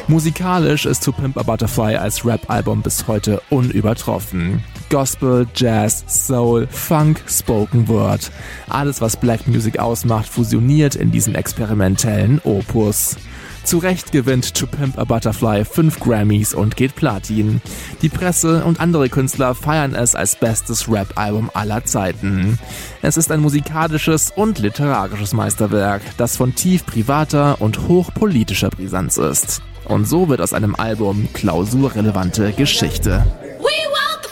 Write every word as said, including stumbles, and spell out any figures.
Musikalisch ist To Pimp a Butterfly als Rap-Album bis heute unübertroffen. Gospel, Jazz, Soul, Funk, Spoken Word. Alles, was Black Music ausmacht, fusioniert in diesem experimentellen Opus. Zu Recht gewinnt To Pimp a Butterfly fünf Grammys und geht Platin. Die Presse und andere Künstler feiern es als bestes Rap-Album aller Zeiten. Es ist ein musikalisches und literarisches Meisterwerk, das von tief privater und hochpolitischer Brisanz ist. Und so wird aus einem Album klausurrelevante Geschichte. We